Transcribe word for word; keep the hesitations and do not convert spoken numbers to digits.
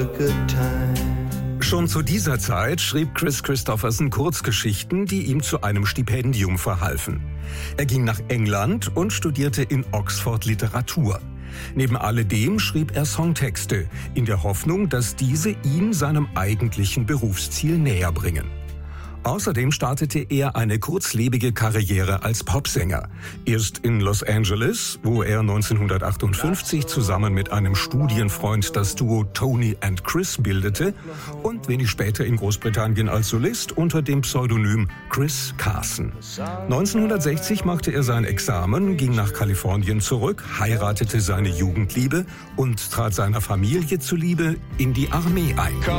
Schon zu dieser Zeit schrieb Kris Kristofferson Kurzgeschichten, die ihm zu einem Stipendium verhalfen. Er ging nach England und studierte in Oxford Literatur. Neben alledem schrieb er Songtexte, in der Hoffnung, dass diese ihn seinem eigentlichen Berufsziel näher bringen. Außerdem startete er eine kurzlebige Karriere als Popsänger. Erst in Los Angeles, wo er neunzehnhundertachtundfünfzig zusammen mit einem Studienfreund das Duo Tony and Chris bildete und wenig später in Großbritannien als Solist unter dem Pseudonym Chris Carson. neunzehnhundertsechzig machte er sein Examen, ging nach Kalifornien zurück, heiratete seine Jugendliebe und trat seiner Familie zuliebe in die Armee ein.